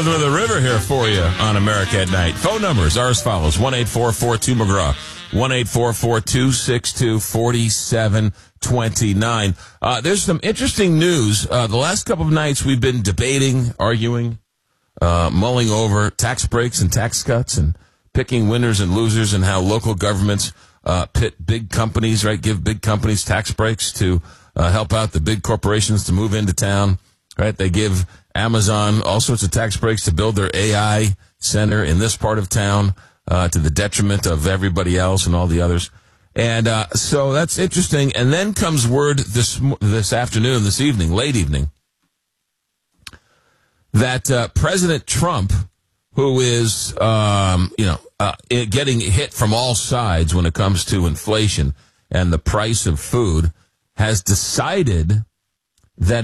Rhythm of the River here for you on America at Night. Phone numbers are as follows. 1-844-2-McGraw. 1-844-262-4729. There's some interesting news. The last couple of nights we've been debating, arguing, mulling over tax breaks and tax cuts and picking winners and losers and how local governments pit big companies, right, give big companies tax breaks to help out the big corporations to move into town, right? They give Amazon all sorts of tax breaks to build their AI center in this part of town to the detriment of everybody else and all the others. And so that's interesting. And then comes word this evening, late evening, that President Trump, who is, getting hit from all sides when it comes to inflation and the price of food, has decided that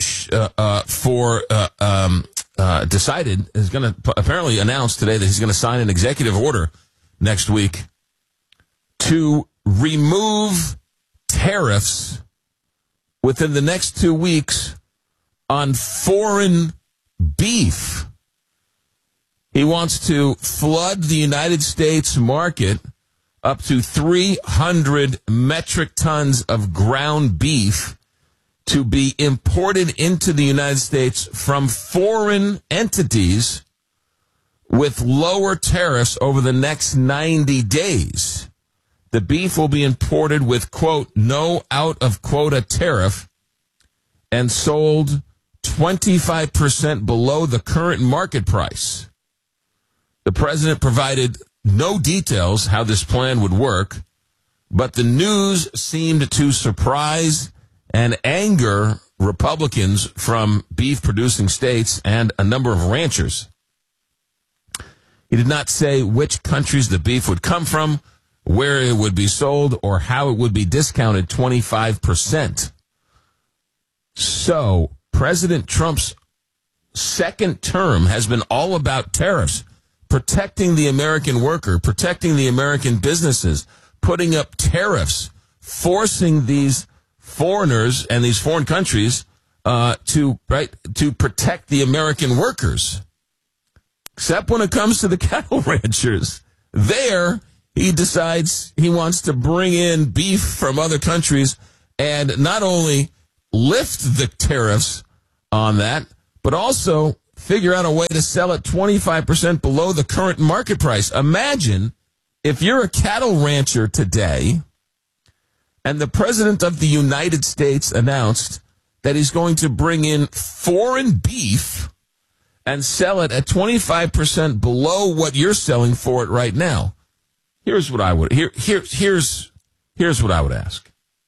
is going to apparently announce today that he's going to sign an executive order next week to remove tariffs within the next 2 weeks on foreign beef. He wants to flood the United States market up to 300 metric tons of ground beef to be imported into the United States from foreign entities with lower tariffs over the next 90 days. The beef will be imported with, quote, no out-of-quota tariff and sold 25% below the current market price. The president provided no details how this plan would work, but the news seemed to surprise and anger Republicans from beef-producing states and a number of ranchers. He did not say which countries the beef would come from, where it would be sold, or how it would be discounted 25%. So, President Trump's second term has been all about tariffs, protecting the American worker, protecting the American businesses, putting up tariffs, forcing these foreigners and these foreign countries to protect the American workers. Except when it comes to the cattle ranchers. There, he decides he wants to bring in beef from other countries and not only lift the tariffs on that, but also figure out a way to sell it 25% below the current market price. Imagine if you're a cattle rancher today and the president of the United States announced that he's going to bring in foreign beef and sell it at 25% below what you're selling for it right now. Here's what I would here's what I would ask.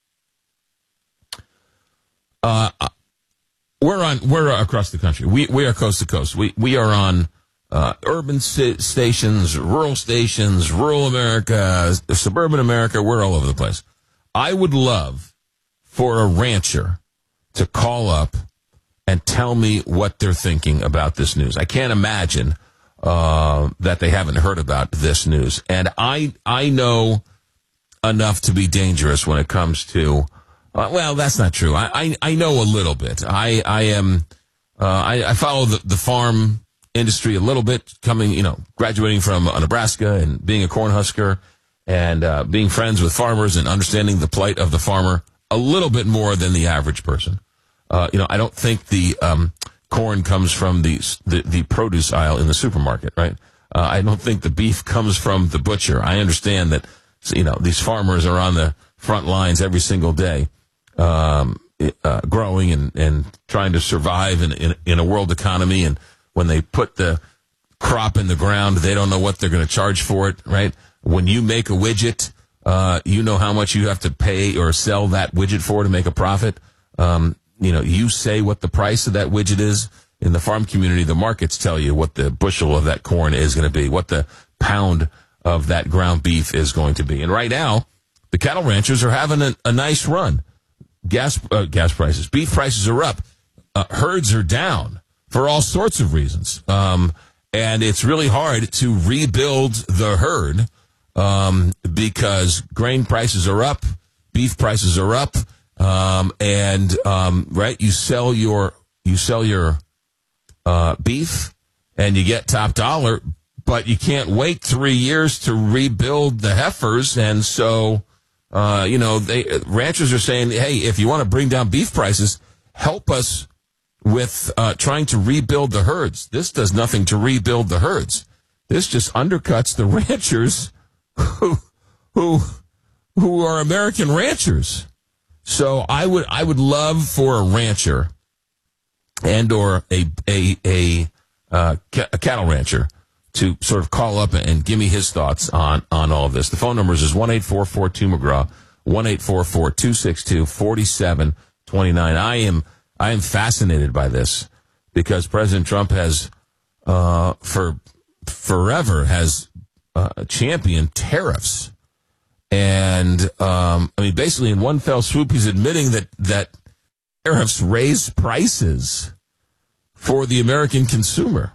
We're across the country. We are coast to coast. We are on urban stations, rural America, suburban America. We're all over the place. I would love for a rancher to call up and tell me what they're thinking about this news. I can't imagine that they haven't heard about this news. And I know enough to be dangerous when it comes to, well, that's not true. I know a little bit. I follow the farm industry a little bit, graduating from Nebraska and being a Cornhusker and being friends with farmers and understanding the plight of the farmer a little bit more than the average person. I don't think the corn comes from the produce aisle in the supermarket, right? I don't think the beef comes from the butcher. I understand that, these farmers are on the front lines every single day, growing and trying to survive in a world economy. And when they put the crop in the ground, they don't know what they're going to charge for it, right? When you make a widget, you know how much you have to pay or sell that widget for to make a profit. You say what the price of that widget is. In the farm community, the markets tell you what the bushel of that corn is going to be, what the pound of that ground beef is going to be. And right now, the cattle ranchers are having a nice run. Gas prices, beef prices are up. Herds are down for all sorts of reasons. And it's really hard to rebuild the herd because grain prices are up, beef prices are up. Right, you sell your beef, and you get top dollar, but you can't wait 3 years to rebuild the heifers. And so, ranchers are saying, hey, if you want to bring down beef prices, help us with trying to rebuild the herds. This does nothing to rebuild the herds. This just undercuts the ranchers who are American ranchers. So I would love for a rancher and or a cattle rancher to sort of call up and give me his thoughts on all of this. The phone numbers is 1-844-2-McGraw, 1-844-262-4729. I am fascinated by this because President Trump has forever has championed tariffs. And, basically in one fell swoop, he's admitting that tariffs raise prices for the American consumer,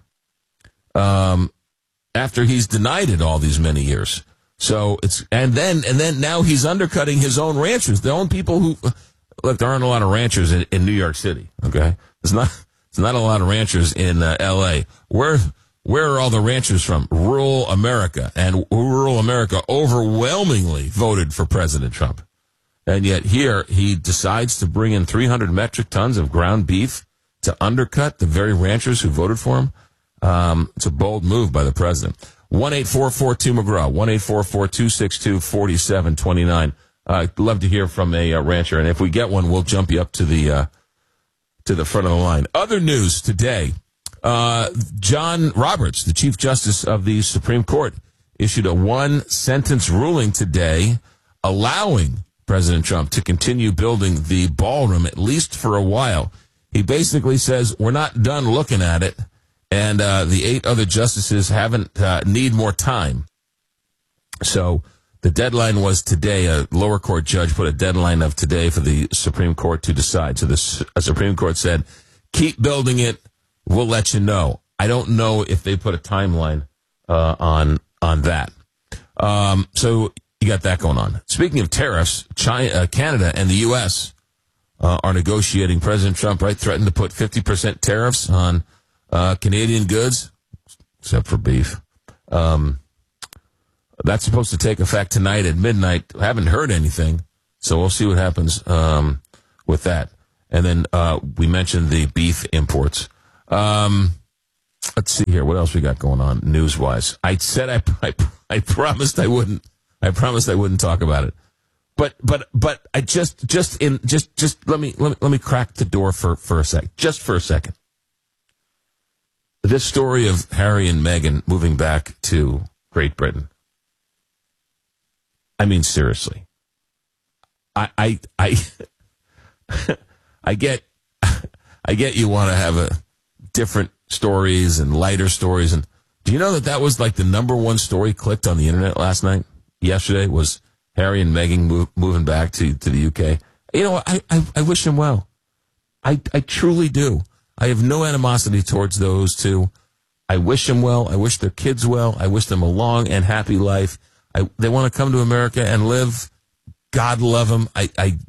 after he's denied it all these many years. So and then now he's undercutting his own ranchers, the own people who, look, there aren't a lot of ranchers in New York City. Okay. There's not a lot of ranchers in LA. Where are all the ranchers from? Rural America. And rural America overwhelmingly voted for President Trump. And yet here he decides to bring in 300 metric tons of ground beef to undercut the very ranchers who voted for him. It's a bold move by the president. 1-844-2-McGraw, 1-844-262-4729. I'd love to hear from a rancher. And if we get one, we'll jump you up to the front of the line. Other news today. John Roberts, the Chief Justice of the Supreme Court, issued a one-sentence ruling today allowing President Trump to continue building the ballroom, at least for a while. He basically says, we're not done looking at it, and the 8 other justices need more time. So the deadline was today. A lower court judge put a deadline of today for the Supreme Court to decide. So the Supreme Court said, keep building it. We'll let you know. I don't know if they put a timeline on that. So you got that going on. Speaking of tariffs, Canada and the U.S. Are negotiating. President Trump, threatened to put 50% tariffs on Canadian goods, except for beef. That's supposed to take effect tonight at midnight. Haven't heard anything, so we'll see what happens with that. And then we mentioned the beef imports. Let's see here. What else we got going on news-wise? I said I promised I wouldn't. I promised I wouldn't talk about it. But I just let me crack the door for a sec. Just for a second. This story of Harry and Meghan moving back to Great Britain. I mean, seriously. I get you want to have different stories and lighter stories. And do you know that was like the number one story clicked on the internet yesterday was Harry and Meghan moving back to the UK. You know, I wish them well. I truly do. I have no animosity towards those two. I wish them well. I wish their kids well. I wish them a long and happy life. They want to come to America and live. God love them. I'd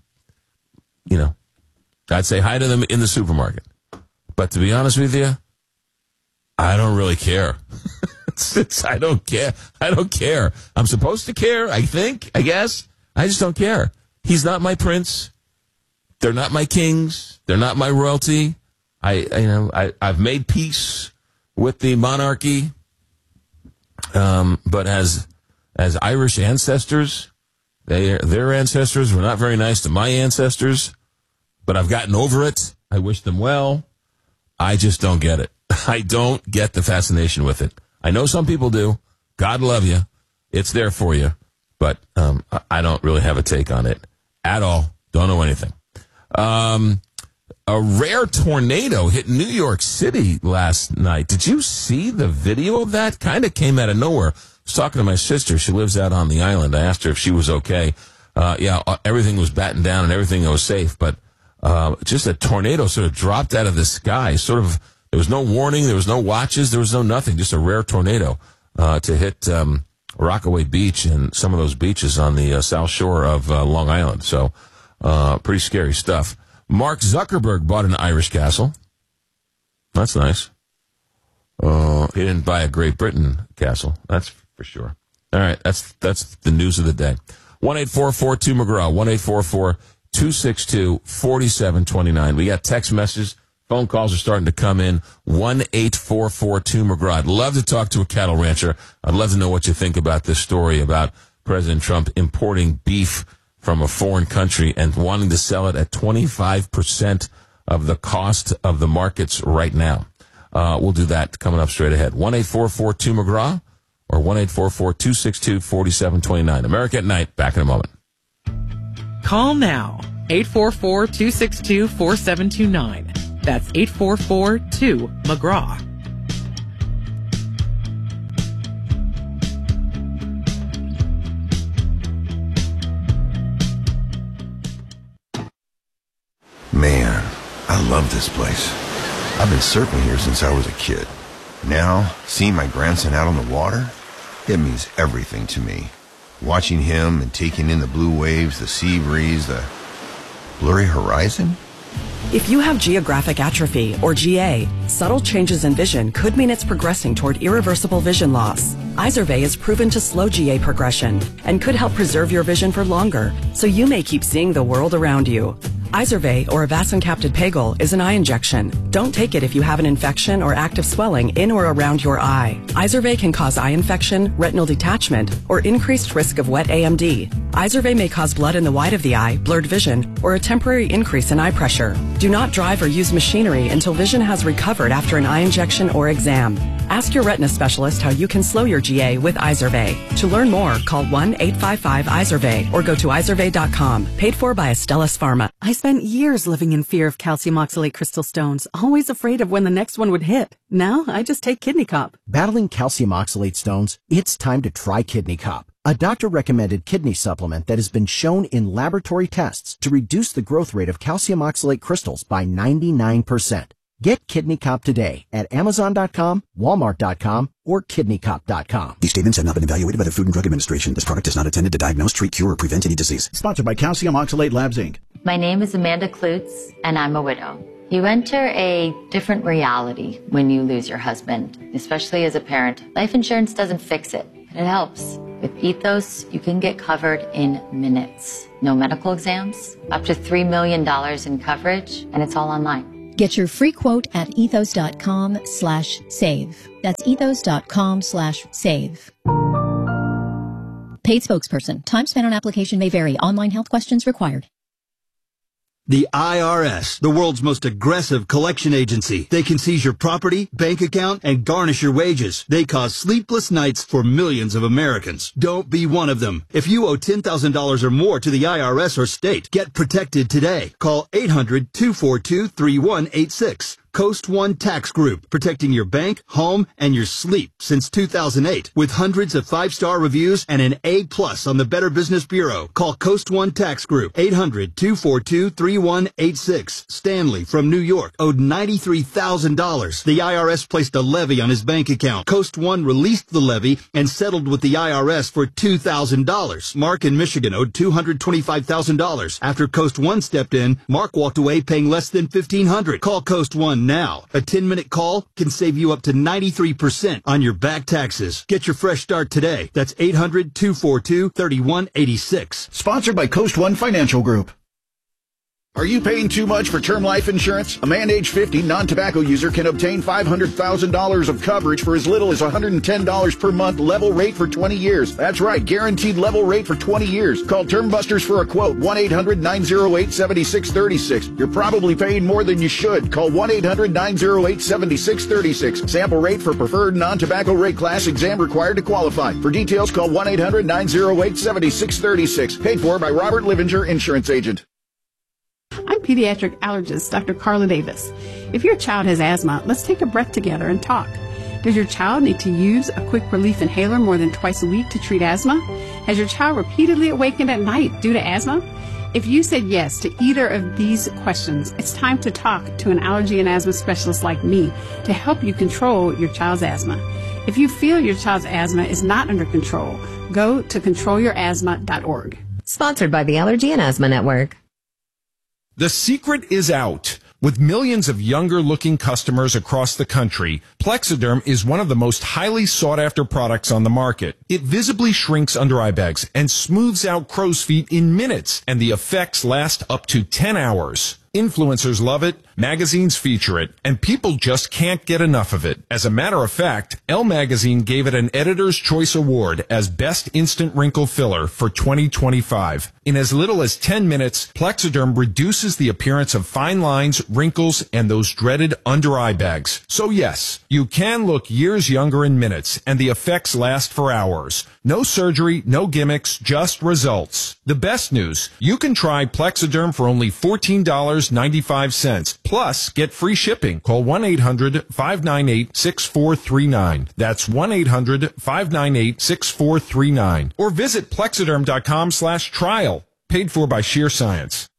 say hi to them in the supermarket. But to be honest with you, I don't really care. I don't care. I don't care. I'm supposed to care, I guess. I just don't care. He's not my prince. They're not my kings. They're not my royalty. I've made peace with the monarchy. But as Irish ancestors, their ancestors were not very nice to my ancestors. But I've gotten over it. I wish them well. I just don't get it. I don't get the fascination with it. I know some people do. God love you. It's there for you. But I don't really have a take on it at all. Don't know anything. A rare tornado hit New York City last night. Did you see the video of that? Kind of came out of nowhere. I was talking to my sister. She lives out on the island. I asked her if she was okay. Everything was battened down and everything was safe. But just a tornado sort of dropped out of the sky. There was no warning. There was no watches. There was no nothing. Just a rare tornado to hit Rockaway Beach and some of those beaches on the south shore of Long Island. So pretty scary stuff. Mark Zuckerberg bought an Irish castle. That's nice. He didn't buy a Great Britain castle. That's for sure. All right. That's the news of the day. 1-844-2-McGraw. 1-844-262-4729. We got text messages. Phone calls are starting to come in. 1-844-2-McGraw. I'd love to talk to a cattle rancher. I'd love to know what you think about this story about President Trump importing beef from a foreign country and wanting to sell it at 25% of the cost of the markets right now. We'll do that coming up straight ahead. 1-844-2-McGraw or 1-844-262-4729. America at Night. Back in a moment. Call now. 844-262-4729. That's 844-2-McGraw. Man, I love this place. I've been surfing here since I was a kid. Now, seeing my grandson out on the water, it means everything to me. Watching him and taking in the blue waves, the sea breeze, the blurry horizon. If you have geographic atrophy, or GA, subtle changes in vision could mean it's progressing toward irreversible vision loss. Izervay is proven to slow GA progression and could help preserve your vision for longer, so you may keep seeing the world around you. Izervay, or avacincaptad pegol, is an eye injection. Don't take it if you have an infection or active swelling in or around your eye. Izervay can cause eye infection, retinal detachment, or increased risk of wet AMD. Izervay may cause blood in the white of the eye, blurred vision, or a temporary increase in eye pressure. Do not drive or use machinery until vision has recovered after an eye injection or exam. Ask your retina specialist how you can slow your GA with Izervay. To learn more, call 1-855-IZERVAY or go to izervay.com. Paid for by Astellas Pharma. I spent years living in fear of calcium oxalate crystal stones, always afraid of when the next one would hit. Now, I just take Kidney Cop. Battling calcium oxalate stones? It's time to try Kidney Cop, a doctor-recommended kidney supplement that has been shown in laboratory tests to reduce the growth rate of calcium oxalate crystals by 99%. Get Kidney Cop today at Amazon.com, Walmart.com, or KidneyCop.com. These statements have not been evaluated by the Food and Drug Administration. This product is not intended to diagnose, treat, cure, or prevent any disease. Sponsored by Calcium Oxalate Labs, Inc. My name is Amanda Klutz, and I'm a widow. You enter a different reality when you lose your husband, especially as a parent. Life insurance doesn't fix it, but it helps. With Ethos, you can get covered in minutes. No medical exams, up to $3 million in coverage, and it's all online. Get your free quote at ethos.com/save. That's ethos.com/save. Paid spokesperson. Time spent on application may vary. Online health questions required. The IRS, the world's most aggressive collection agency. They can seize your property, bank account, and garnish your wages. They cause sleepless nights for millions of Americans. Don't be one of them. If you owe $10,000 or more to the IRS or state, get protected today. Call 800-242-3186. Coast One Tax Group, protecting your bank, home, and your sleep since 2008. With hundreds of 5-star reviews and an A+ on the Better Business Bureau. Call Coast One Tax Group, 800-242-3186. Stanley from New York owed $93,000. The IRS placed a levy on his bank account. Coast One released the levy and settled with the IRS for $2,000. Mark in Michigan owed $225,000. After Coast One stepped in, Mark walked away paying less than $1,500. Call Coast One now. A 10-minute call can save you up to 93% on your back taxes. Get your fresh start today. That's 800-242-3186. Sponsored by Coast One Financial Group. Are you paying too much for term life insurance? A man age 50 non-tobacco user can obtain $500,000 of coverage for as little as $110 per month, level rate for 20 years. That's right, guaranteed level rate for 20 years. Call Term Busters for a quote, 1-800-908-7636. You're probably paying more than you should. Call 1-800-908-7636. Sample rate for preferred non-tobacco rate class, exam required to qualify. For details, call 1-800-908-7636. Paid for by Robert Livinger, Insurance Agent. I'm pediatric allergist Dr. Carla Davis. If your child has asthma, let's take a breath together and talk. Does your child need to use a quick relief inhaler more than twice a week to treat asthma? Has your child repeatedly awakened at night due to asthma? If you said yes to either of these questions, it's time to talk to an allergy and asthma specialist like me to help you control your child's asthma. If you feel your child's asthma is not under control, go to controlyourasthma.org. Sponsored by the Allergy and Asthma Network. The secret is out. With millions of younger-looking customers across the country, Plexiderm is one of the most highly sought-after products on the market. It visibly shrinks under-eye bags and smooths out crow's feet in minutes, and the effects last up to 10 hours. Influencers love it, magazines feature it, and people just can't get enough of it. As a matter of fact, Elle Magazine gave it an Editor's Choice Award as Best Instant Wrinkle Filler for 2025. In as little as 10 minutes, Plexiderm reduces the appearance of fine lines, wrinkles, and those dreaded under-eye bags. So yes, you can look years younger in minutes, and the effects last for hours. No surgery, no gimmicks, just results. The best news, you can try Plexiderm for only $14.95. Plus, get free shipping. Call 1-800-598-6439. That's 1-800-598-6439. Or visit Plexiderm.com/trial. Paid for by Sheer Science.